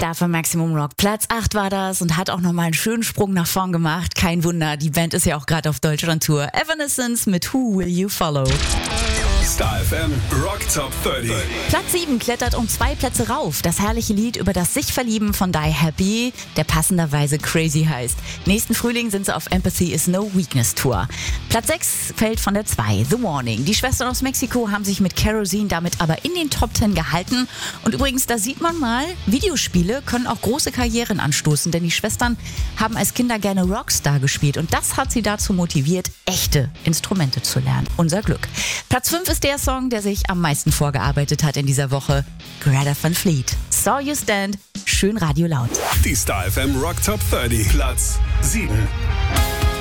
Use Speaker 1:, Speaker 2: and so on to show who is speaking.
Speaker 1: Da von Maximum Rock. Platz 8 war das und hat auch nochmal einen schönen Sprung nach vorn gemacht. Kein Wunder, die Band ist ja auch gerade auf Deutschland-Tour. Evanescence mit Who Will You Follow?
Speaker 2: Star FM Rock Top 30.
Speaker 1: Platz 7 klettert um 2 Plätze rauf. Das herrliche Lied über das Sich-Verlieben von Die Happy, der passenderweise Crazy heißt. Nächsten Frühling sind sie auf Empathy is No Weakness Tour. Platz 6 fällt von der 2, The Warning. Die Schwestern aus Mexiko haben sich mit Kerosene damit aber in den Top 10 gehalten. Und übrigens, da sieht man mal, Videospiele können auch große Karrieren anstoßen, denn die Schwestern haben als Kinder gerne Rockstar gespielt und das hat sie dazu motiviert, echte Instrumente zu lernen. Unser Glück. Platz 5 ist der Song, der sich am meisten vorgearbeitet hat in dieser Woche. Greta Van Fleet. Saw You Stand. Schön Radio laut.
Speaker 2: Die Star FM Rock Top 30. Platz 7.